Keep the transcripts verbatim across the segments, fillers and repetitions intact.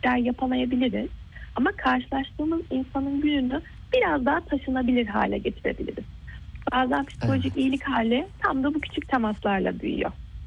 etkinlikler yapamayabiliriz. Ama karşılaştığımız insanın gününü biraz daha taşınabilir hale getirebiliriz. Bazen psikolojik Evet. iyilik hali tam da bu küçük temaslarla büyüyor.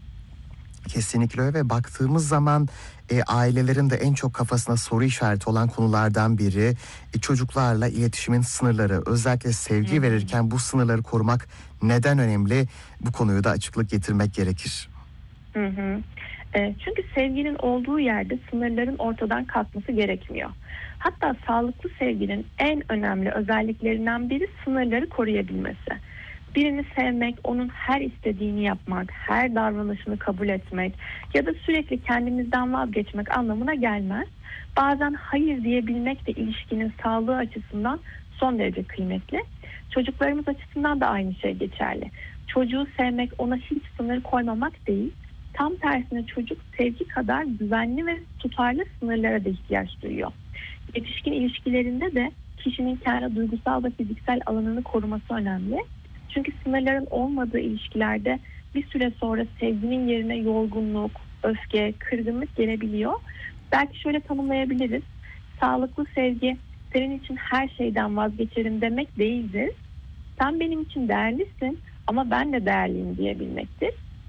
Kesinlikle öyle ve baktığımız zaman e, ailelerin de en çok kafasına soru işareti olan konulardan biri e, çocuklarla iletişimin sınırları. Özellikle Hı sevgi hı. verirken bu sınırları korumak neden önemli? Bu konuyu da açıklık getirmek gerekir. Hı hı. E, çünkü sevginin olduğu yerde sınırların ortadan kalkması gerekmiyor. Hatta sağlıklı sevginin en önemli özelliklerinden biri sınırları koruyabilmesi. Birini sevmek, onun her istediğini yapmak, her davranışını kabul etmek ya da sürekli kendimizden vazgeçmek anlamına gelmez. Bazen hayır diyebilmek de ilişkinin sağlığı açısından son derece kıymetli. Çocuklarımız açısından da aynı şey geçerli. Çocuğu sevmek, ona hiç sınır koymamak değil. Tam tersine çocuk sevgi kadar güvenli ve tutarlı sınırlara da ihtiyaç duyuyor. Yetişkin ilişkilerinde de kişinin kendi duygusal ve fiziksel alanını koruması önemli. Çünkü sınırların olmadığı ilişkilerde bir süre sonra sevginin yerine yorgunluk, öfke, kırgınlık gelebiliyor. Belki şöyle tanımlayabiliriz. Sağlıklı sevgi senin için her şeyden vazgeçerim demek değildir. Sen benim için değerlisin ama ben de değerliyim diyebilmektir.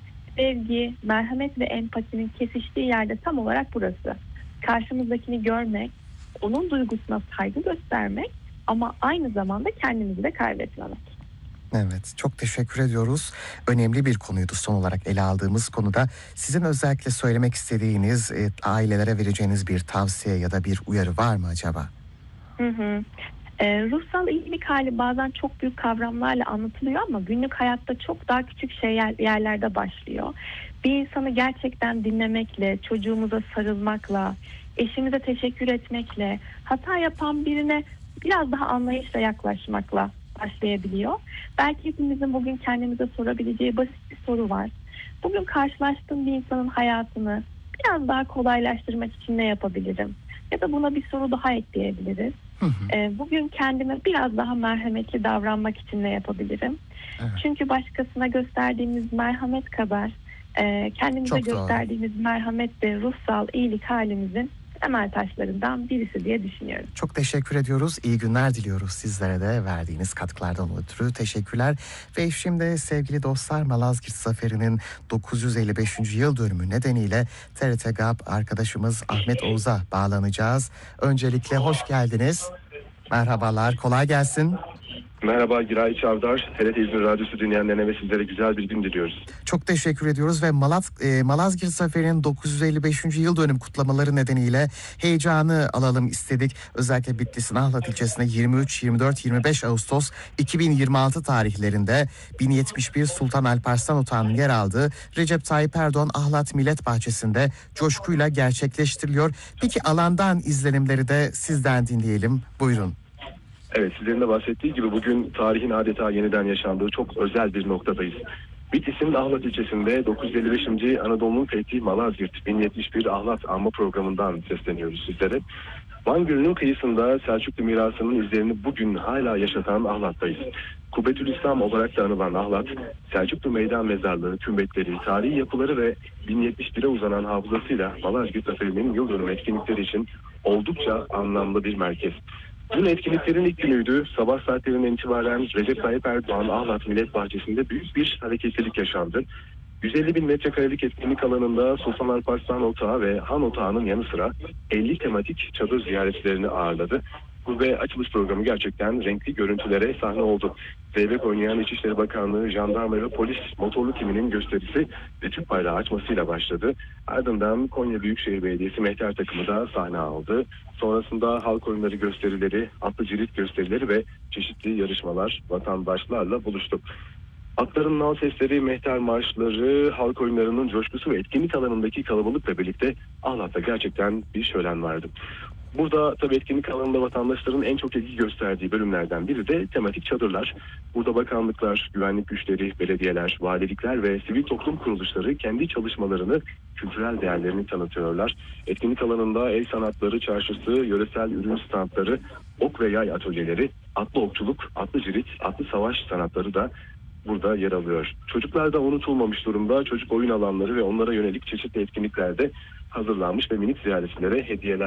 Sevgi, merhamet ve empatinin kesiştiği yerde tam olarak burası. Karşımızdakini görmek, onun duygusuna saygı göstermek ama aynı zamanda kendimizi de kaybetmemek. Evet, çok teşekkür ediyoruz. Önemli bir konuydu son olarak ele aldığımız konuda. Sizin özellikle söylemek istediğiniz, e, ailelere vereceğiniz bir tavsiye ya da bir uyarı var mı acaba? Hı hı. Ee, ruhsal iyilik hali bazen çok büyük kavramlarla anlatılıyor ama günlük hayatta çok daha küçük şeyler yerlerde başlıyor. Bir insanı gerçekten dinlemekle, çocuğumuza sarılmakla, eşimize teşekkür etmekle, hata yapan birine biraz daha anlayışla yaklaşmakla başlayabiliyor. Belki hepimizin bugün kendimize sorabileceği basit bir soru var. Bugün karşılaştığım bir insanın hayatını biraz daha kolaylaştırmak için ne yapabilirim? Ya da buna bir soru daha ekleyebiliriz. Hı hı, Ee, Bugün kendime biraz daha merhametli davranmak için ne yapabilirim? evet, Çünkü başkasına gösterdiğimiz merhamet kadar e, kendimize çok doğru. gösterdiğimiz merhamet de ruhsal iyilik halimizin temel taşlarından birisi diye düşünüyorum. Çok teşekkür ediyoruz. İyi günler diliyoruz sizlere de verdiğiniz katkılardan ötürü. Teşekkürler. Ve şimdi sevgili dostlar Malazgirt Zaferi'nin dokuz yüz elli beşinci yıl dönümü nedeniyle T R T GAP arkadaşımız Ahmet Oğuz'a bağlanacağız. Öncelikle hoş geldiniz. Merhabalar, kolay gelsin. Merhaba Giray Çavdar, T R T İzmir Radyosu dinleyenlerine ve sizlere güzel bir gün diliyoruz. Çok teşekkür ediyoruz ve Malaz, e, Malazgirt Zaferi'nin dokuz yüz elli beşinci yıl dönüm kutlamaları nedeniyle heyecanı alalım istedik. Özellikle Bitlis'in Ahlat ilçesinde yirmi üç, yirmi dört, yirmi beş Ağustos iki bin yirmi altı tarihlerinde bin yetmiş bir Sultan Alparslan Otağı'nın yer aldığı Recep Tayyip Erdoğan Ahlat Millet Bahçesi'nde coşkuyla gerçekleştiriliyor. Peki alandan izlenimleri de sizden dinleyelim. Buyurun. Evet, sizlerin de bahsettiği gibi bugün tarihin adeta yeniden yaşandığı çok özel bir noktadayız. Bitlis'in Ahlat ilçesinde dokuz yüz elli beşinci Anadolu'nun fethi Malazgirt bin yetmiş bir Ahlat Anma Programı'ndan sesleniyoruz sizlere. Van Gölü'nün kıyısında Selçuklu mirasının izlerini bugün hala yaşatan Ahlat'tayız. Kubbetülislam olarak da anılan Ahlat, Selçuklu meydan mezarlığı, kümbetleri, tarihi yapıları ve bin yetmiş bire uzanan hafızasıyla Malazgirt Zaferi'nin yıl dönümü etkinlikleri için oldukça anlamlı bir merkez. Dün etkinliklerin ilk günüydü. Sabah saatlerinden itibaren Recep Tayyip Erdoğan Ahlat Millet Bahçesi'nde büyük bir hareketlilik yaşandı. yüz elli bin metrekarelik etkinlik alanında Sultan Alparslan Otağı ve Han Otağı'nın yanı sıra elli tematik çadır ziyaretçilerini ağırladı. Bu ve açılış programı gerçekten renkli görüntülere sahne oldu. Zeybek oynayan İçişleri Bakanlığı, jandarma ve polis motorlu timinin gösterisi ve Türk bayrağı açmasıyla başladı. Ardından Konya Büyükşehir Belediyesi mehter takımı da sahne aldı. Sonrasında halk oyunları gösterileri, atlı cirit gösterileri ve çeşitli yarışmalar vatandaşlarla buluştu. Atların nal sesleri, mehter marşları, halk oyunlarının coşkusu ve etkinlik alanındaki kalabalıkla birlikte Ahlat'ta gerçekten bir şölen vardı. Burada tabii etkinlik alanında vatandaşların en çok ilgi gösterdiği bölümlerden biri de tematik çadırlar. Burada bakanlıklar, güvenlik güçleri, belediyeler, valilikler ve sivil toplum kuruluşları kendi çalışmalarını, kültürel değerlerini tanıtıyorlar. Etkinlik alanında el sanatları çarşısı, yöresel ürün standları, ok ve yay atölyeleri, atlı okçuluk, atlı cirit, atlı savaş sanatları da burada yer alıyor. Çocuklar da unutulmamış durumda. Çocuk oyun alanları ve onlara yönelik çeşitli etkinliklerde hazırlanmış ve minik ziyaretçilere hediyeler